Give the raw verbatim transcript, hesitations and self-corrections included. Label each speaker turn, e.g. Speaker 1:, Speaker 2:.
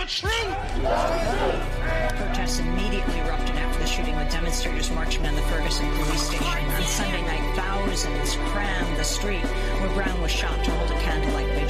Speaker 1: such thing.
Speaker 2: Protests immediately erupted after the shooting, with demonstrators marching on the Ferguson police station. On Sunday night, thousands crammed the street where Brown was shot to hold a candlelight vigil.